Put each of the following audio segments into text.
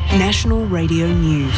National Radio News.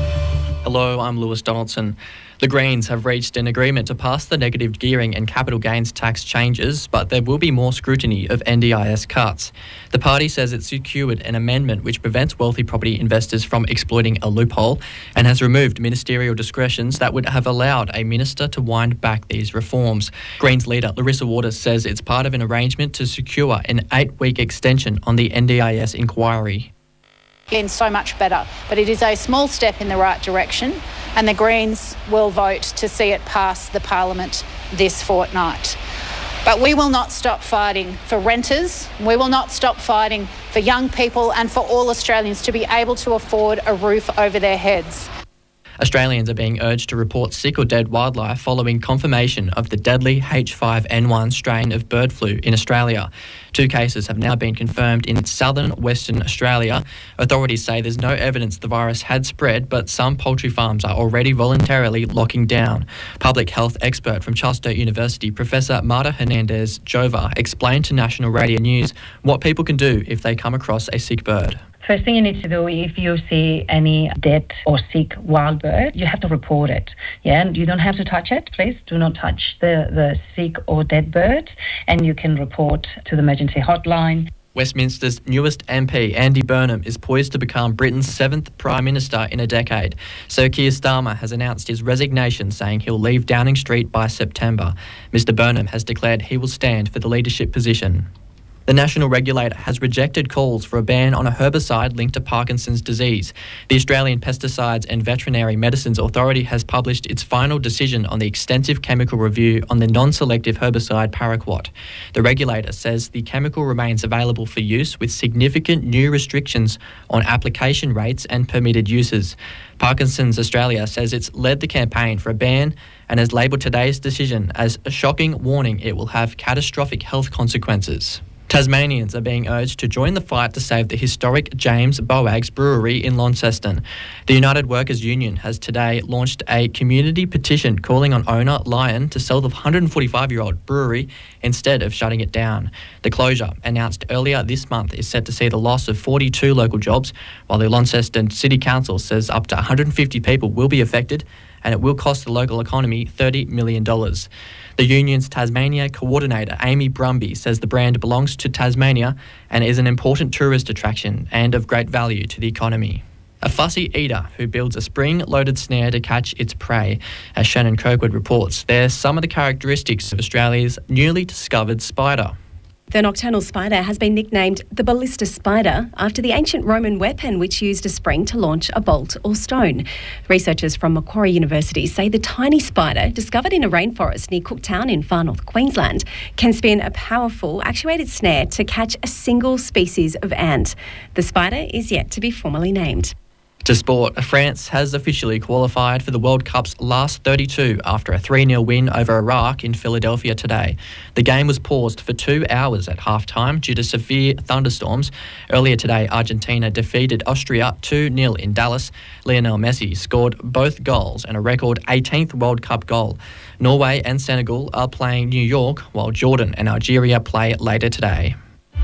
Hello, I'm Lewis Donaldson. The Greens have reached an agreement to pass the negative gearing and capital gains tax changes, but there will be more scrutiny of NDIS cuts. The party says it secured an amendment which prevents wealthy property investors from exploiting a loophole and has removed ministerial discretions that would have allowed a minister to wind back these reforms. Greens leader Larissa Waters says it's part of an arrangement to secure an 8-week extension on the NDIS inquiry. Again, so much better, but it is a small step in the right direction, and the Greens will vote to see it pass the Parliament this fortnight. But we will not stop fighting for renters, we will not stop fighting for young people and for all Australians to be able to afford a roof over their heads. Australians are being urged to report sick or dead wildlife following confirmation of the deadly H5N1 strain of bird flu in Australia. 2 cases have now been confirmed in southern Western Australia. Authorities say there's no evidence the virus had spread, but some poultry farms are already voluntarily locking down. Public health expert from Charles Sturt University, Professor Marta Hernandez-Jova, explained to National Radio News what people can do if they come across a sick bird. First thing you need to do, if you see any dead or sick wild bird, you have to report it. Yeah, and you don't have to touch it. Please do not touch the sick or dead bird, and you can report to the emergency hotline. Westminster's newest MP, Andy Burnham, is poised to become Britain's 7th Prime Minister in a decade. Sir Keir Starmer has announced his resignation, saying he'll leave Downing Street by September. Mr Burnham has declared he will stand for the leadership position. The national regulator has rejected calls for a ban on a herbicide linked to Parkinson's disease. The Australian Pesticides and Veterinary Medicines Authority has published its final decision on the extensive chemical review on the non-selective herbicide Paraquat. The regulator says the chemical remains available for use with significant new restrictions on application rates and permitted uses. Parkinson's Australia says it's led the campaign for a ban and has labelled today's decision as a shocking warning it will have catastrophic health consequences. Tasmanians are being urged to join the fight to save the historic James Boag's Brewery in Launceston. The United Workers' Union has today launched a community petition calling on owner Lion to sell the 145-year-old brewery instead of shutting it down. The closure, announced earlier this month, is set to see the loss of 42 local jobs, while the Launceston City Council says up to 150 people will be affected and it will cost the local economy $30 million. The union's Tasmania coordinator, Amy Brumby, says the brand belongs to Tasmania and is an important tourist attraction and of great value to the economy. A fussy eater who builds a spring-loaded snare to catch its prey. As Shannon Kirkwood reports, they're some of the characteristics of Australia's newly discovered spider. The nocturnal spider has been nicknamed the ballista spider after the ancient Roman weapon which used a spring to launch a bolt or stone. Researchers from Macquarie University say the tiny spider, discovered in a rainforest near Cooktown in far north Queensland, can spin a powerful actuated snare to catch a single species of ant. The spider is yet to be formally named. To sport, France has officially qualified for the World Cup's last 32 after a 3-0 win over Iraq in Philadelphia today. The game was paused for 2 hours at half-time due to severe thunderstorms. Earlier today, Argentina defeated Austria 2-0 in Dallas. Lionel Messi scored both goals and a record 18th World Cup goal. Norway and Senegal are playing New York, while Jordan and Algeria play later today.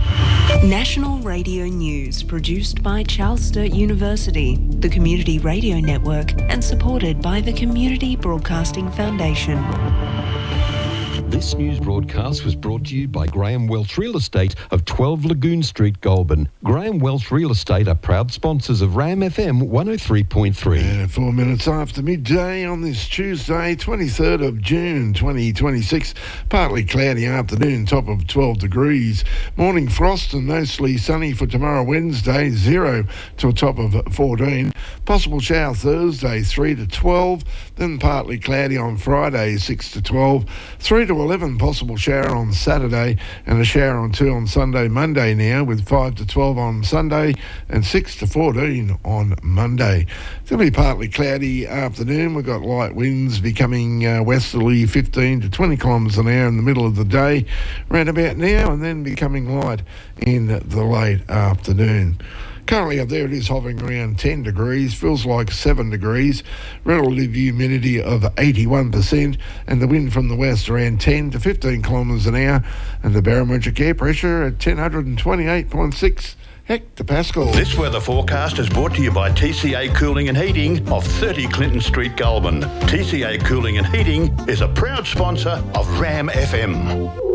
National Radio News, produced by Charles Sturt University, the Community Radio Network, and supported by the Community Broadcasting Foundation. This news broadcast was brought to you by Graham Welch Real Estate of 12 Lagoon Street, Goulburn. Graham Welch Real Estate are proud sponsors of RAM FM 103.3. 4 minutes after midday on this Tuesday, 23rd of June 2026. Partly cloudy afternoon, top of 12 degrees. Morning frost and mostly sunny for tomorrow Wednesday, 0 to a top of 14. Possible shower Thursday, 3 to 12. Then partly cloudy on Friday, 6 to 12. 3 to 11 possible shower on Saturday and a shower on 2 on Sunday, Monday now, with 5 to 12 on Sunday and 6 to 14 on Monday. It's going to be partly cloudy afternoon. We've got light winds becoming westerly 15 to 20 kilometres an hour in the middle of the day, around about now, and then becoming light in the late afternoon. Currently up there it is hovering around 10 degrees, feels like 7 degrees, relative humidity of 81%, and the wind from the west around 10 to 15 kilometres an hour, and the barometric air pressure at 1028.6 Hector Pascal. This weather forecast is brought to you by TCA Cooling and Heating of 30 Clinton Street, Goulburn. TCA Cooling and Heating is a proud sponsor of Ram FM.